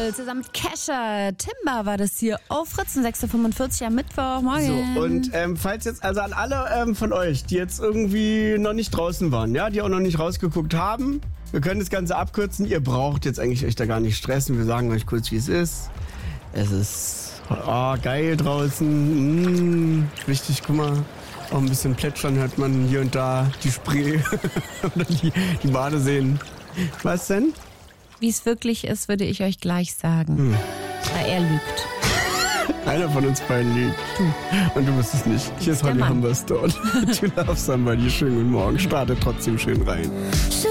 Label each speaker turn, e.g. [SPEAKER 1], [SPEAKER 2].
[SPEAKER 1] Soul zusammen mit Kesha. Timber war das hier auf Fritz, 6.45 Uhr am Mittwochmorgen.
[SPEAKER 2] So, und falls jetzt also an alle von euch, die jetzt irgendwie noch nicht draußen waren, ja, die auch noch nicht rausgeguckt haben, wir können das Ganze abkürzen. Ihr braucht jetzt eigentlich euch da gar nicht stressen. Wir sagen euch kurz, wie es ist. Es ist geil draußen. Richtig, guck mal. Auch ein bisschen plätschern hört man hier und da die Spree oder die Badeseen. Was denn?
[SPEAKER 1] Wie es wirklich ist, würde ich euch gleich sagen. Er lügt.
[SPEAKER 2] Einer von uns beiden lügt. Und du bist es nicht. Hier ist Holly Humberstone. Du darfst dann bei dir. Schönen guten Morgen. Starte trotzdem schön rein.